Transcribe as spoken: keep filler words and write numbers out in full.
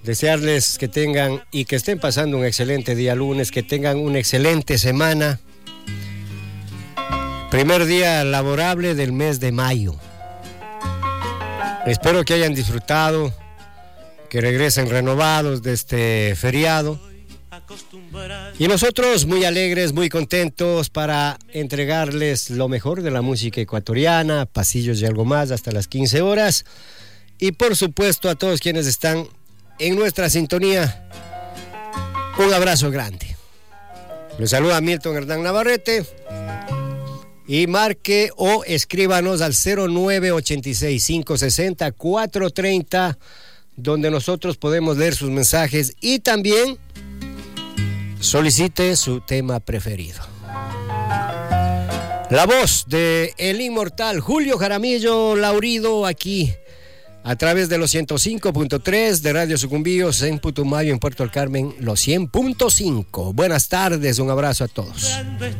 desearles que tengan y que estén pasando un excelente día lunes, que tengan una excelente semana. Primer día laborable del mes de mayo. Espero que hayan disfrutado, que regresen renovados de este feriado. Y nosotros muy alegres, muy contentos para entregarles lo mejor de la música ecuatoriana, pasillos y algo más hasta las quince horas. Y por supuesto a todos quienes están en nuestra sintonía, un abrazo grande. Les saluda Milton Hernán Navarrete y marque o escríbanos al cero nueve ocho seis, cinco seis cero, cuatro tres cero, donde nosotros podemos leer sus mensajes y también solicite su tema preferido. La voz de el inmortal Julio Jaramillo Laurido aquí a través de los ciento cinco punto tres de Radio Sucumbíos en Putumayo, en Puerto del Carmen, los cien punto cinco. Buenas tardes, un abrazo a todos.